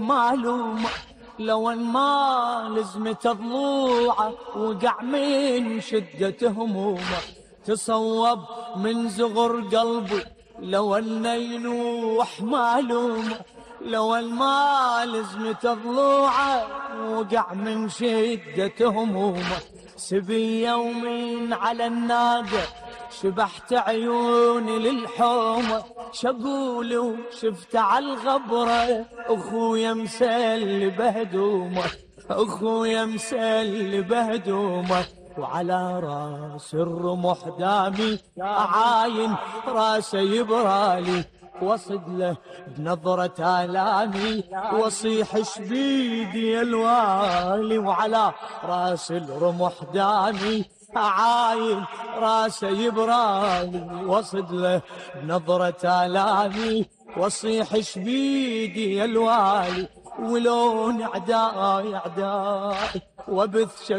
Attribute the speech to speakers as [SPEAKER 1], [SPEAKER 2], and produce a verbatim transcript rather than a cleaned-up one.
[SPEAKER 1] معلومة، لو ان ما لزمت ضلوعه وقع من شدة همومه، تصوب من زغر قلبي لو ان ينوح معلومه، لو ان ما لزمت ضلوعه وقع من شدة همومه. سبي يومين على الناقة شبحت عيوني للحومة، شقول وشفت على الغبرة اخويا مسل بهدومه، اخويا مسل بهدومه. وعلى راس الرمح دامي عاين راسه يبرالي، وصد له بنظرة آلامي واصيح شبيدي يا الوالي. وعلى راس الرمح دامي عاين راسه يبرالي، وصد له بنظرة آلامي واصيح شبيدي يا الوالي. ولون اعداي اعداي وبث